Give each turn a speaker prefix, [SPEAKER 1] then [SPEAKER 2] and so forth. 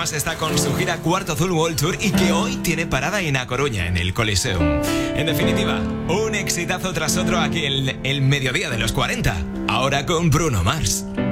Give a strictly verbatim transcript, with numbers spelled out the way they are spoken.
[SPEAKER 1] Mars está con su gira Cuarto Azul World Tour y que hoy tiene parada en A Coruña, en el Coliseum. En definitiva, un exitazo tras otro aquí en el mediodía de los cuarenta. Ahora con Bruno Mars.